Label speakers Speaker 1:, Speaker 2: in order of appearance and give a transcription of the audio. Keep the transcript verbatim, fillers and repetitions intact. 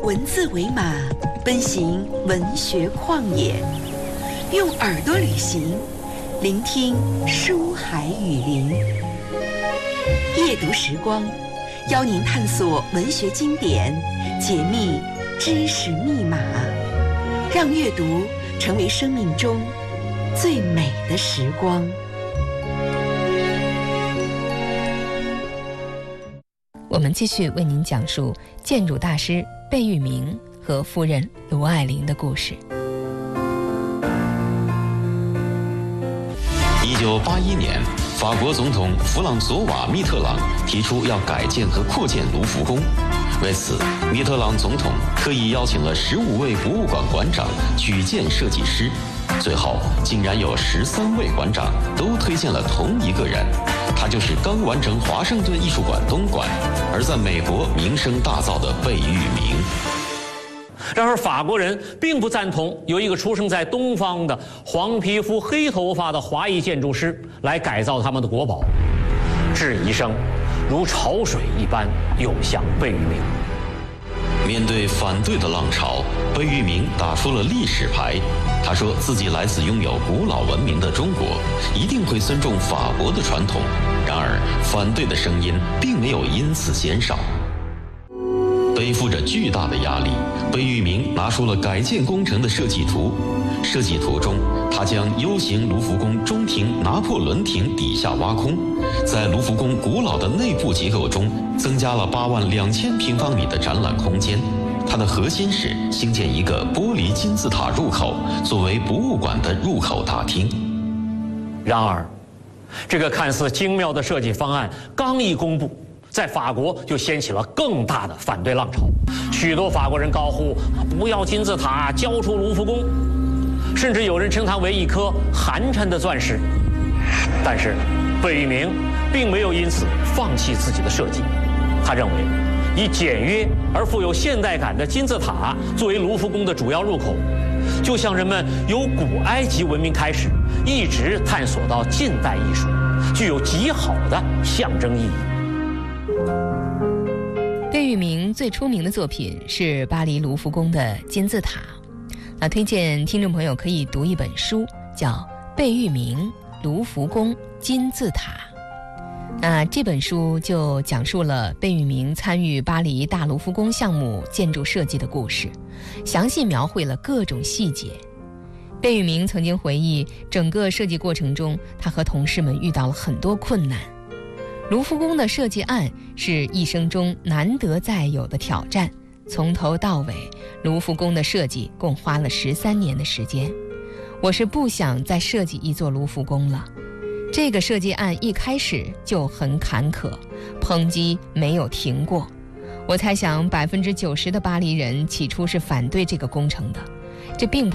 Speaker 1: 文字为马，奔行文学旷野，用耳朵旅行，聆听书海雨林。夜读时光，邀您探索文学经典，解密知识密码，让阅读成为生命中最美的时光。
Speaker 2: 我们继续为您讲述建筑大师贝聿铭和夫人卢爱玲的故事。
Speaker 3: 一九八一年，法国总统弗朗索瓦·密特朗提出要改建和扩建卢浮宫。为此，密特朗总统特意邀请了十五位博物馆馆长举荐设计师，最后竟然有十三位馆长都推荐了同一个人，他就是刚完成华盛顿艺术馆东馆，而在美国名声大噪的贝聿铭。
Speaker 4: 然而法国人并不赞同由一个出生在东方的黄皮肤黑头发的华裔建筑师来改造他们的国宝，质疑声如潮水一般涌向贝聿铭。
Speaker 3: 面对反对的浪潮，贝聿铭打出了历史牌。他说自己来自拥有古老文明的中国，一定会尊重法国的传统。然而，反对的声音并没有因此减少。背负着巨大的压力，贝聿铭拿出了改建工程的设计图。设计图中，他将 U 型卢浮宫中庭拿破仑亭底下挖空，在卢浮宫古老的内部结构中增加了八万两千平方米的展览空间。它的核心是兴建一个玻璃金字塔入口，作为博物馆的入口大厅。
Speaker 4: 然而，这个看似精妙的设计方案刚一公布，在法国就掀起了更大的反对浪潮。许多法国人高呼不要金字塔，交出卢浮宫，甚至有人称它为一颗寒碜的钻石。但是贝聿铭并没有因此放弃自己的设计，他认为以简约而富有现代感的金字塔作为卢浮宫的主要入口，就像人们由古埃及文明开始一直探索到近代艺术，具有极好的象征意义。
Speaker 2: 贝聿铭最出名的作品是巴黎卢浮宫的金字塔。那推荐听众朋友可以读一本书，叫《贝聿铭卢浮宫金字塔》。那这本书就讲述了贝聿铭参与巴黎大卢浮宫项目建筑设计的故事，详细描绘了各种细节。贝聿铭曾经回忆，整个设计过程中，他和同事们遇到了很多困难。卢浮宫的设计案是一生中难得再有的挑战，从头到尾，卢浮宫的设计共花了十三年的时间。我是不想再设计一座卢浮宫了。这个设计案一开始就很坎坷，抨击没有停过。我猜想百分之九十的巴黎人起初是反对这个工程的，这并不